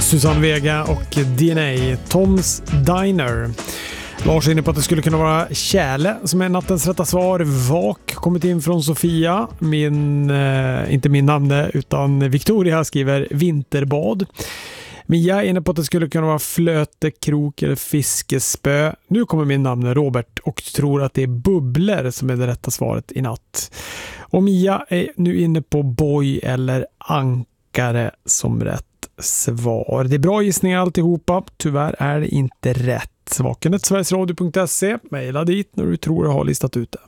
Susanne Vega och DNA, Toms Diner. Lars är inne på att det skulle kunna vara Kärle som är nattens rätta svar. Vak kommit in från Sofia. Inte min namn utan Victoria skriver vinterbad. Mia är inne på att det skulle kunna vara flöte, krok eller fiskespö. Nu kommer min namn Robert och tror att det är bubblor som är det rätta svaret i natt. Och Mia är nu inne på boj eller ankare som rätt svar. Det är bra gissningar alltihopa. Tyvärr är det inte rätt. Vakenet sverigesradio.se. Maila dit när du tror du har listat ut det.